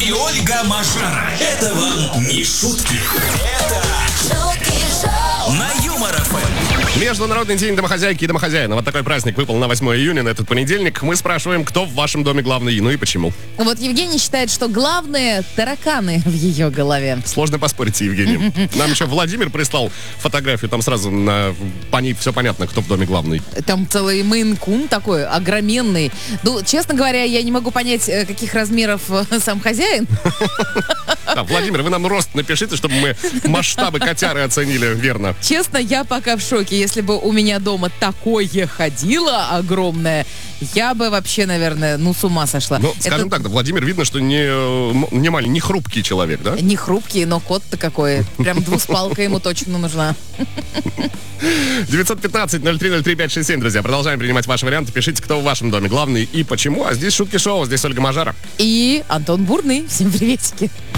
и Ольга Мажара. Это вам не шутки. Это шутки шоу на Юмор ФМ. Международный день домохозяйки и домохозяина. Вот такой праздник выпал на 8 июня, на этот понедельник. Мы спрашиваем, кто в вашем доме главный, ну и почему. Вот Евгений считает, что главные тараканы в ее голове. Сложно поспорить с Евгением. Нам еще Владимир прислал фотографию, там сразу по ней все понятно, кто в доме главный. Там целый мейн-кун такой, огроменный. Ну, честно говоря, я не могу понять, каких размеров сам хозяин. Да, Владимир, вы нам рост напишите, чтобы мы масштабы котяры оценили верно. Честно, я пока в шоке. Если бы у меня дома такое ходило огромное, я бы вообще, наверное, с ума сошла. Ну, скажем так, да, Владимир, видно, что не маленький, не хрупкий человек, да? Не хрупкий, но кот-то какой. Прям двуспалка ему точно нужна. 915-0303-567, друзья. Продолжаем принимать ваши варианты. Пишите, кто в вашем доме главный и почему. А здесь шутки шоу, здесь Ольга Мажара. И Антон Бурный. Всем приветики.